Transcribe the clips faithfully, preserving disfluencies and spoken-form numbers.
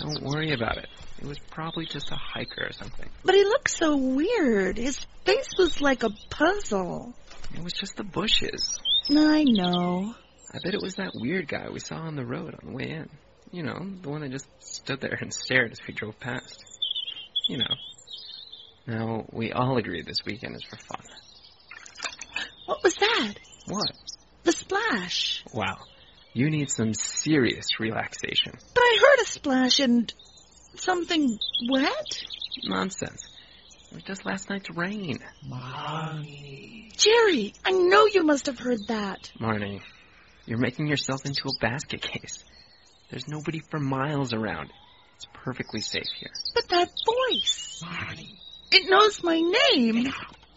Don't worry about it. It was probably just a hiker or something. But he looked so weird. His face was like a puzzle. It was just the bushes. I know. I bet it was that weird guy we saw on the road on the way in. You know, the one that just stood there and stared as we drove past. You know. Now, we all agree this weekend is for fun. What was that? What? The splash. Wow. You need some serious relaxation. But I heard a splash and something wet. Nonsense. It was just last night's rain. Marnie. Jerry, I know you must have heard that. Marnie, you're making yourself into a basket case. There's nobody for miles around. It's perfectly safe here. But that voice. Marnie. It knows my name.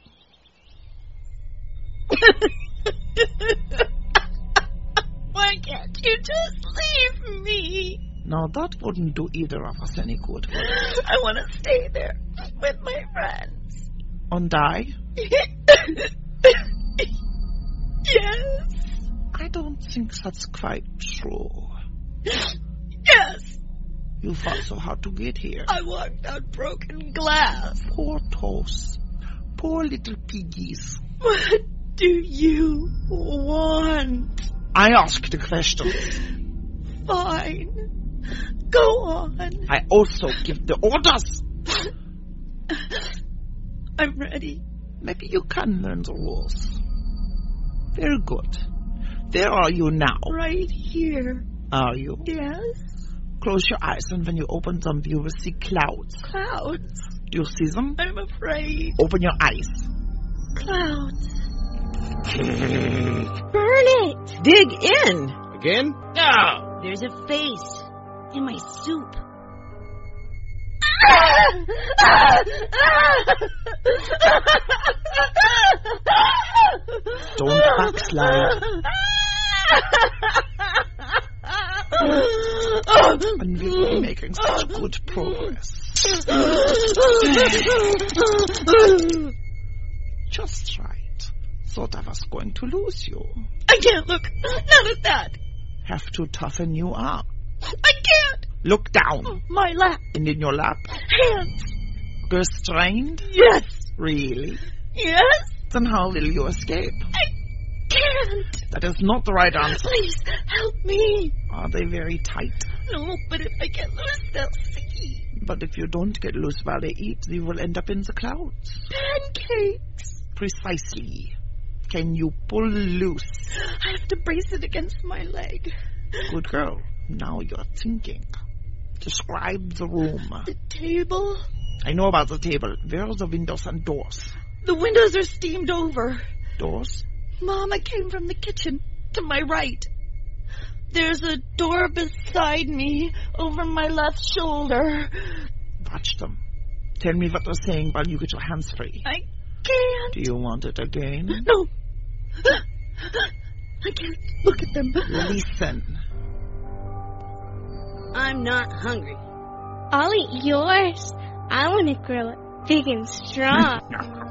Why can't you just leave me? No, that wouldn't do either of us any good. I want to stay there with my friends. And I? Yes. I don't think that's quite true. Yes. You fought so hard to get here. I walked on broken glass. Poor toes. Poor little piggies. What do you want? I asked the questions. Fine. Go on. I also give the orders. I'm ready. Maybe you can learn the rules. Very good. Where are you now? Right here. Are you? Yes. Close your eyes, and when you open them, you will see clouds. Clouds. Do you see them? I'm afraid. Open your eyes. Clouds. Burn it! Dig in! Again? No! There's a face in my soup. Don't backslide. And we're making such good progress. Just right. Thought I was going to lose you. I can't look. Not at that. Have to toughen you up. I can't. Look down. My lap. And in your lap. Hands. Restrained? Yes. Really? Yes. Then how will you escape? I can't. That is not the right answer. Please help me. Are they very tight? No, but if I get loose, they'll see. But if you don't get loose while they eat, you will end up in the clouds. Pancakes. Precisely. Can you pull loose? I have to brace it against my leg. Good girl. Now you're thinking. Describe the room. The table. I know about the table. Where are the windows and doors? The windows are steamed over. Doors? Mama came from the kitchen to my right. There's a door beside me over my left shoulder. Watch them. Tell me what they're saying while you get your hands free. I can't. Do you want it again? No. I can't look at them. Listen. I'm not hungry. I'll eat yours. I want to grow it big and strong.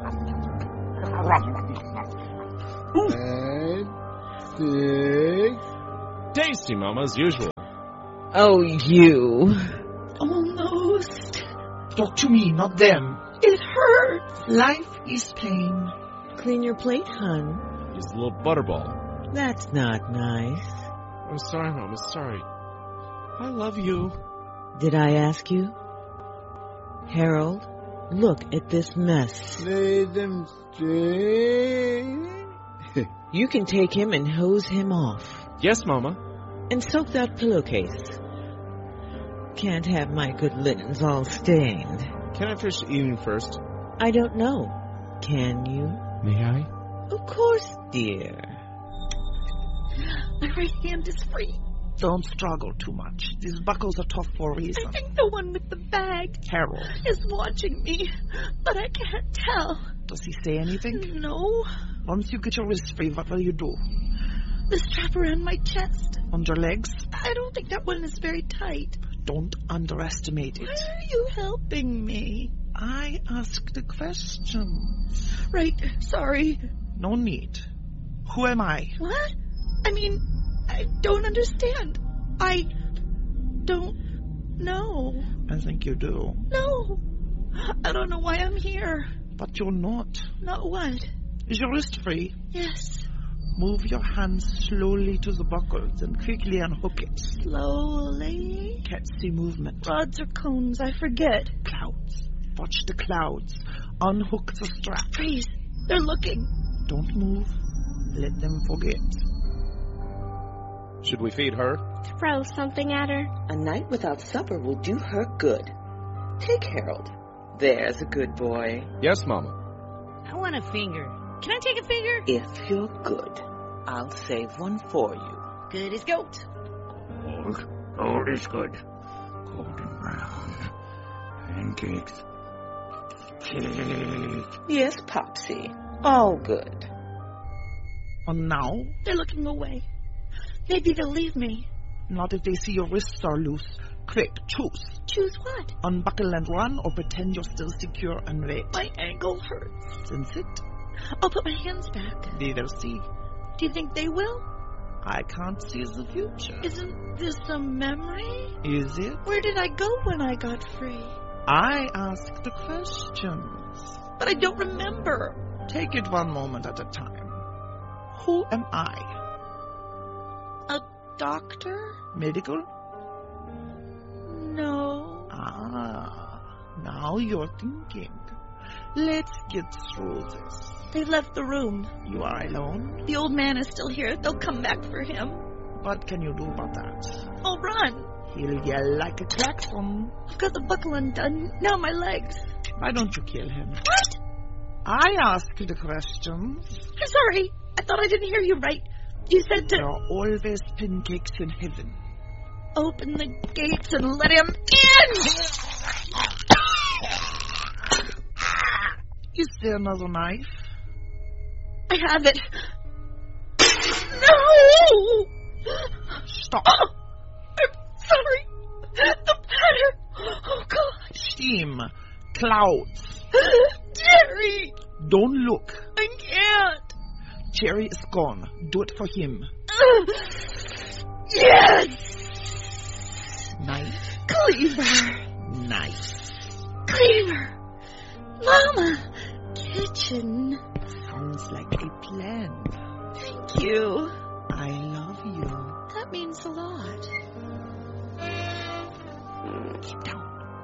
And six. Tasty, Mama, as usual. Oh, you. Almost. Talk to me, not them. It hurts. Life is pain. Clean your plate, hon. He's a little butterball. That's not nice. I'm sorry, Mama, sorry. I love you. Did I ask you? Harold, look at this mess. Lay them straight. You can take him and hose him off. Yes, Mama. And soak that pillowcase. Can't have my good linens all stained. Can I finish eating first? I don't know. Can you? May I? Of course, dear. My right hand is free. Don't struggle too much. These buckles are tough for a reason. I think the one with the bag Harold. is watching me, but I can't tell. Does he say anything? No. Once you get your wrist free, what will you do? The strap around my chest. On your legs? I don't think that one is very tight. Don't underestimate it. Why are you helping me? I asked the question. Right, sorry. No need. Who am I? What? I mean, I don't understand. I don't know. I think you do. No. I don't know why I'm here. But you're not. Not what? Is your wrist free? Yes. Move your hands slowly to the buckles and quickly unhook it. Slowly. Can't see movement. Rods or cones, I forget. Clouds. Watch the clouds. Unhook the strap. Freeze. They're looking. Don't move. Let them forget. Should we feed her? Throw something at her. A night without supper will do her good. Take Harold. There's a good boy. Yes, Mama. I want a finger. Can I take a finger? If you're good, I'll save one for you. Good as goat. Old, old is good. Golden brown. Pancakes. Cake. Yes, Popsy. All good. And now? They're looking away. Maybe they'll leave me. Not if they see your wrists are loose. Quick, choose. Choose what? Unbuckle and run, or pretend you're still secure and wait. My ankle hurts. Then sit. I'll put my hands back. They will see. Do you think they will? I can't see the future. Isn't this a memory? Is it? Where did I go when I got free? I asked the questions. But I don't remember. Take it one moment at a time. Who am I? A doctor? Medical? No. Ah, now you're thinking. Let's get through this. They left the room. You are alone? The old man is still here. They'll come back for him. What can you do about that? I'll run. He'll yell like a klaxon. I've got the buckle undone. Now my legs. Why don't you kill him? What? I asked the questions. I'm sorry. I thought I didn't hear you right. You said to... There are always pancakes in heaven. Open the gates and let him in! Is there another knife? I have it. No! Stop. Oh, I'm sorry. The patter. Oh, God. Steam. Clouds. Jerry! Don't look. I can't. Jerry is gone. Do it for him. Uh, yes! Knife. Cleaver. Nice. Cleaver. Mama. Kitchen. Sounds like a plan. Thank you. I love you. That means a lot. Keep down.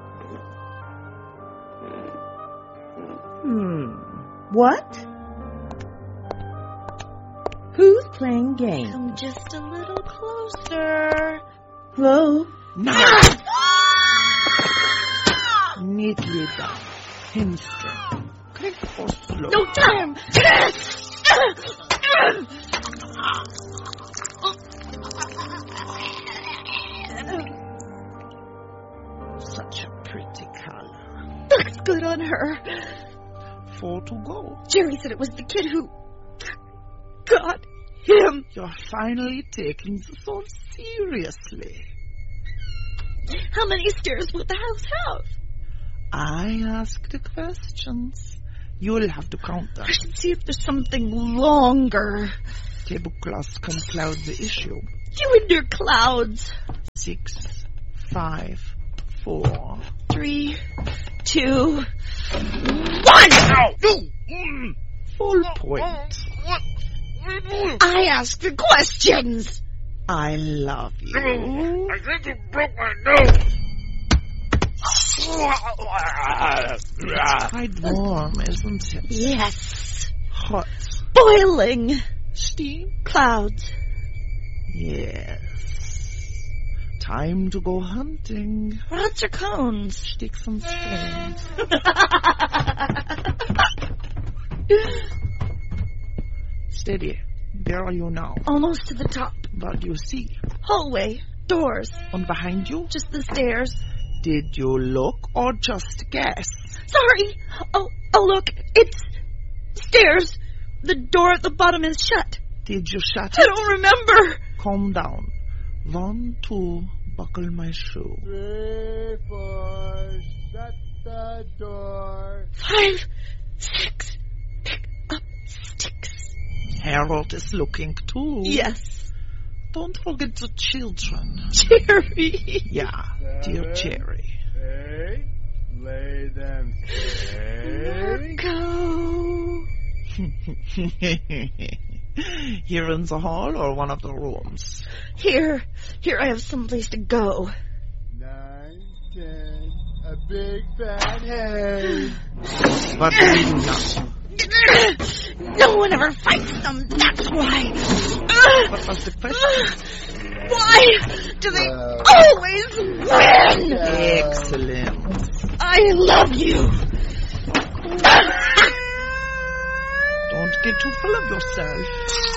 Hmm. What? Who's playing games? Come just a little closer. Hello? Now! Neatly done. Hamstring. Quick or slow? No time! Such a pretty color. Looks good on her. Four to go. Jerry said it was the kid who got him. You're finally taking this all seriously. How many stairs will the house have? I asked the questions. You'll have to count them. I should see if there's something longer. Tablecloths can cloud the issue. You and your clouds. Six, five, four, Three, two, one. Ow! No! Mm. Full point. I asked the questions. I love you. I think you broke my nose. Quite warm, isn't it? Yes. Hot. Boiling. Steam. Clouds. Yes. Time to go hunting. Rods or cones? Sticks and stones. Steady. Where are you now? Almost to the top. What do you see? Hallway. Doors. And behind you? Just the stairs. Did you look or just guess? Sorry. Oh, oh, look. It's stairs. The door at the bottom is shut. Did you shut I it? don't remember. Calm down. One, two, buckle my shoe. Three, four, shut the door. Five, six, pick up sticks. Harold is looking too. Yes. Don't forget the children. Jerry. Yeah, dear Jerry. Eight. Lay them straight. Go. Here in the hall or one of the rooms? Here. Here, I have someplace to go. Nine, ten, a big fat head. What do we do now? No one ever fights them, that's why. What was the question? Why do they Uh, always win? Excellent. I love you. Don't get too full of yourself.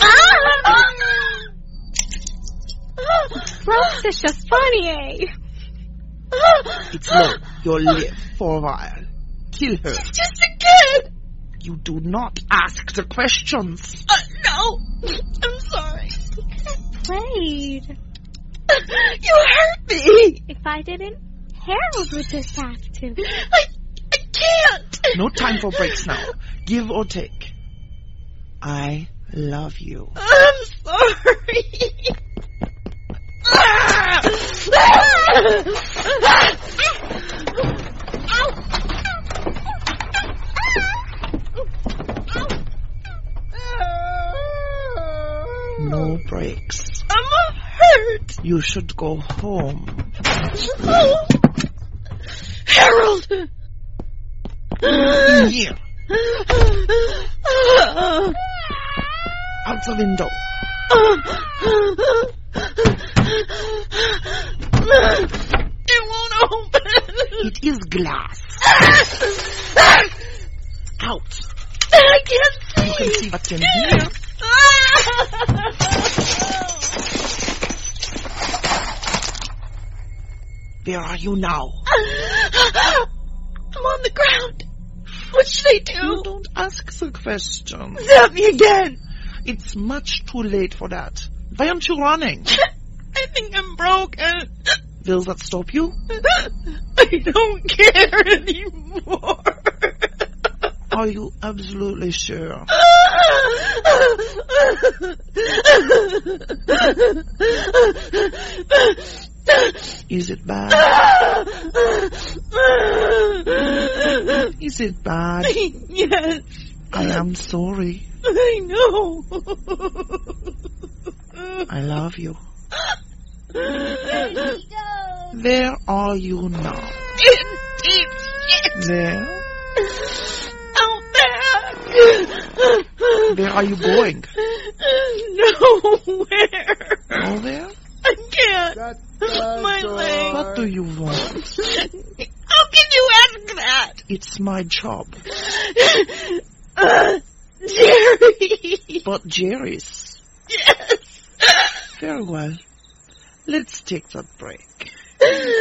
Rose is just funny, eh? It's low. You'll live for a while. Kill her. She's just a kid. You do not ask the questions. Uh, no. I'm sorry. Played. You hurt me. If I didn't, Harold would just have to. I, I can't. No time for breaks now. Give or take. I love you. I'm sorry. No breaks. I'm hurt. You should go home. Oh. Harold. In here. Out the window. It won't open. It is glass. Out. I can't see. You can see what's in here. Where are you now? I'm on the ground. What should I do? You don't ask the questions. Zap me again. It's much too late for that. Why aren't you running? I think I'm broken. Will that stop you? I don't care anymore. Are you absolutely sure? Is it bad? Is it bad? Yes. I am sorry. I know. I love you. Where did he go? Where are you now? In deep shit. There? Out there. Where are you going? Nowhere. Nowhere? I can't. Shut the My door. leg. What do you want? How can you ask that? It's my job. Uh, Jerry. But Jerry's. Yes. Very well. Let's take that break.